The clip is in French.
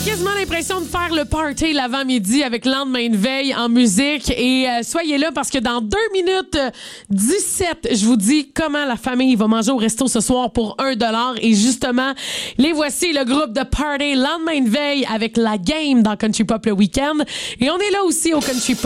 quasiment l'impression de faire le party l'avant-midi avec lendemain de veille en musique. Et soyez là parce que dans 2 minutes 17, je vous dis comment la famille va manger au resto ce soir pour $1. Et justement, les voici, le groupe de party lendemain de veille avec la game dans Country Pop le week-end. Et on est là aussi au Country Pop.